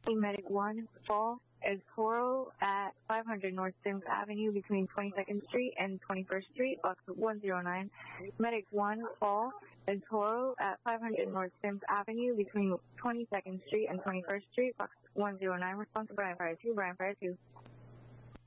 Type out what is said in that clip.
Medic 1, fall, El Toro at 500 North Sims Avenue between 22nd Street and 21st Street, box 109. Medic 1, fall, El Toro at 500 North Sims Avenue between 22nd Street and 21st Street, box 109. Responsive Brian Fire 2, Brian Fire 2.